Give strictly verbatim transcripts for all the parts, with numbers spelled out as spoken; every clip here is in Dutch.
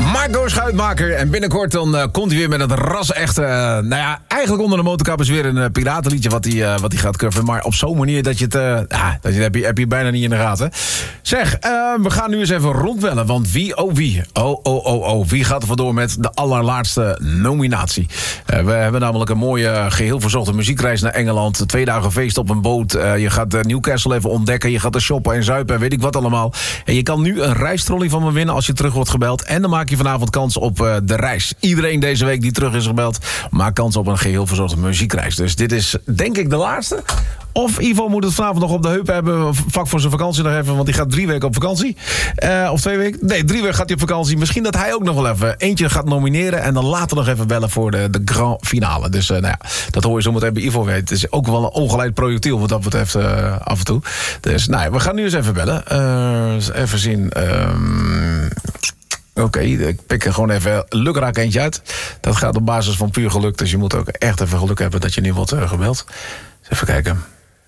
Marco Schuitmaker. En binnenkort dan uh, komt hij weer met het ras-echte... Uh, nou ja, eigenlijk onder de motorkap is weer een uh, piratenliedje wat hij uh, wat hij gaat coveren. Maar op zo'n manier dat je het... Uh, ah, dat je, heb, je, heb je bijna niet in de gaten. Zeg, uh, we gaan nu eens even rondbellen. Want wie, oh wie, oh, oh, oh, oh. Wie gaat er vandoor met de allerlaatste nominatie? Uh, we hebben namelijk een mooie, geheel verzochte muziekreis naar Engeland. Twee dagen feest op een boot. Uh, je gaat uh, Newcastle even ontdekken. Je gaat er shoppen en zuipen en weet ik wat allemaal. En je kan nu een reistrolley van me winnen als je terug wordt gebeld. En dan maak je vanavond kans op uh, de reis. Iedereen deze week die terug is gebeld, maakt kans op een geheel verzorgde muziekreis. Dus dit is denk ik de laatste. Of Ivo moet het vanavond nog op de heup hebben, vak voor zijn vakantie nog even, want die gaat drie weken op vakantie. Uh, of twee weken? Nee, drie weken gaat hij op vakantie. Misschien dat hij ook nog wel even eentje gaat nomineren en dan later nog even bellen voor de, de grand finale. Dus uh, nou ja, dat hoor je zo meteen bij Ivo weten. Het is ook wel een ongeleid projectiel wat dat betreft uh, af en toe. Dus nou ja, we gaan nu eens even bellen. Uh, even zien... Um Oké, okay, ik pik er gewoon even lukraak eentje uit. Dat gaat op basis van puur geluk. Dus je moet ook echt even geluk hebben dat je nu wordt uh, gebeld. Dus even kijken.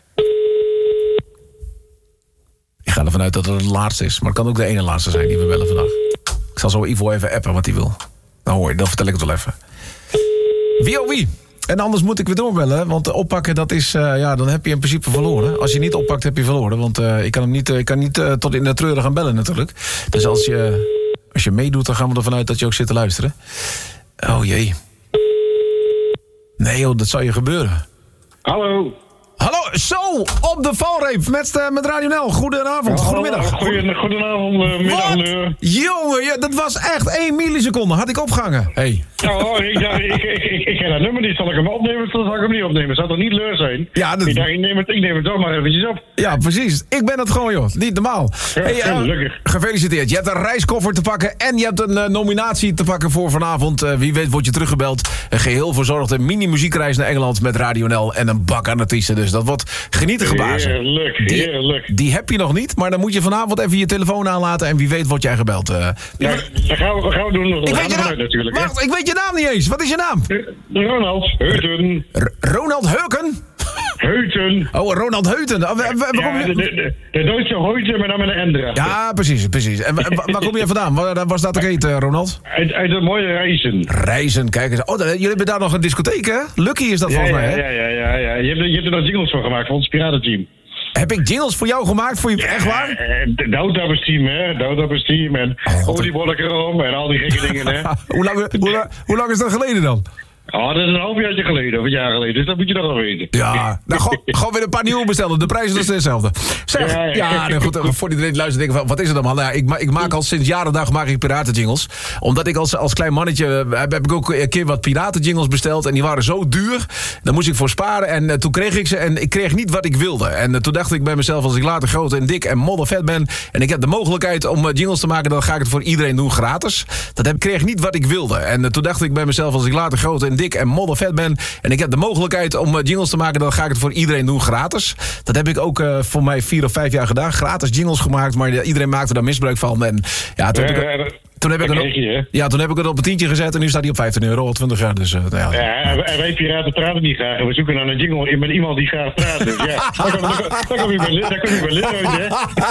Ik ga ervan uit dat het het laatste is. Maar het kan ook de ene laatste zijn die we bellen vandaag. Ik zal zo Ivo even appen wat hij wil. Nou hoor je, dan vertel ik het wel even. Wie oh wie? En anders moet ik weer doorbellen. Want oppakken, dat is... Uh, ja, dan heb je in principe verloren. Als je niet oppakt, heb je verloren. Want uh, ik kan hem niet, uh, ik kan niet uh, tot in de treuren gaan bellen natuurlijk. Dus als je... Als je meedoet, dan gaan we ervan uit dat je ook zit te luisteren. Oh jee. Nee joh, dat zou je gebeuren. Hallo. Hallo, zo, op de valreep met, uh, met Radio N L. Goedenavond, ja, goedemiddag. Goedenavond, goedenavond uh, middag. Uh. Jongen, ja, dat was echt één milliseconde. Had ik opgehangen. Hey. Ja, oh, ik, ja, ik, ik, ik, ik ken dat nummer niet. Zal ik hem opnemen? Dan zal ik hem niet opnemen. Zou toch niet leur zijn? Ja, dat... ik, dacht, ik, neem het, ik neem het toch maar eventjes op. Ja, precies. Ik ben het gewoon, joh. Niet normaal. Ja, hey, uh, gelukkig. Gefeliciteerd. Je hebt een reiskoffer te pakken en je hebt een uh, nominatie te pakken voor vanavond. Uh, wie weet wordt je teruggebeld. Een geheel verzorgde mini-muziekreis naar Engeland met Radio N L en een bak aan artiesten. Dus dat wordt genieten gebazen. Heerlijk, heerlijk. Die, die heb je nog niet, maar dan moet je vanavond even je telefoon aanlaten en wie weet word jij gebeld. Uh, ja, dat gaan we, gaan we doen. Ik weet, je naam, natuurlijk, wacht, ik weet je naam niet eens. Wat is je naam? Ronald Heuten. R- Ronald Heuken? Heuten. Oh, Ronald Heuten. Oh, waar, waar ja, je... de, de, de Duitse Heuten, maar dan met een N erachter. Ja, precies, precies. En waar, waar kom je vandaan? Waar, waar staat de keten, Ronald? Uit, uit de mooie Reizen. Reizen, kijk eens. Oh, jullie hebben daar nog een discotheek, hè? Lucky is dat ja, volgens ja, mij, hè? Ja, ja, ja. ja. Je, hebt, je hebt er nog jingles voor gemaakt, voor ons piratenteam. Heb ik jingles voor jou gemaakt? Voor je ja, echt waar? De Doudappers team, hè? Doudappers team en oh, oliebollen erom en al die gekke dingen, hè? hoe, lang, hoe, hoe lang is dat geleden dan? Oh, dat is een halfjaartje geleden, of een jaar geleden. Dus dat moet je nog wel weten. Ja, nou, gewoon, gewoon weer een paar nieuwe bestellen. De prijs is nog steeds hetzelfde. Zeg, ja, ja. ja nou goed, voor iedereen luistert denken van, wat is het dan, man? Nou, ik, ik maak al sinds jaren dag maak ik piratenjingles. Omdat ik als, als klein mannetje, heb, heb ik ook een keer wat piratenjingles besteld. En die waren zo duur. Daar moest ik voor sparen. En uh, toen kreeg ik ze en ik kreeg niet wat ik wilde. En uh, toen dacht ik bij mezelf, als ik later groot en dik en moddervet ben. En ik heb de mogelijkheid om uh, jingles te maken, dan ga ik het voor iedereen doen gratis. Dat heb, ik kreeg niet wat ik wilde. En uh, toen dacht ik bij mezelf, als ik later groot en dik en moddervet ben. En ik heb de mogelijkheid om uh, jingles te maken, dan ga ik het voor iedereen doen gratis. Dat heb ik ook uh, voor mij vier of vijf jaar gedaan. Gratis jingles gemaakt, maar uh, iedereen maakte daar misbruik van. En ja, toen heb ik... Uh, Toen heb, ik het op, ja, toen heb ik het op een tientje gezet en nu staat hij op vijftien euro, al twintig jaar. Dus, uh, ja, ja, en wij piraten praten niet graag. En we zoeken naar een jingle met iemand die graag praat. Dus ja, daar kom je bij leren, hè?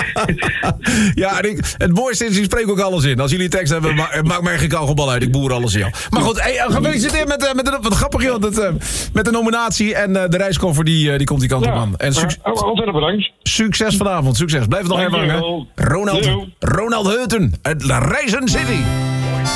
Ja, en ik, het mooiste is, ik spreek ook alles in. Als jullie tekst hebben, ma maakt mij geen kauwgombal uit. Ik boer alles in jou. Maar goed, hey, gefeliciteerd met, uh, met de, wat grappig, joh, dat, uh, met de nominatie. En uh, de reiskoffer, die, uh, die komt die kant op aan. En ontzettend bedankt. Succes vanavond, succes. Blijf het nog even hangen. Ronald, Ronald Heuten uit Reizen City.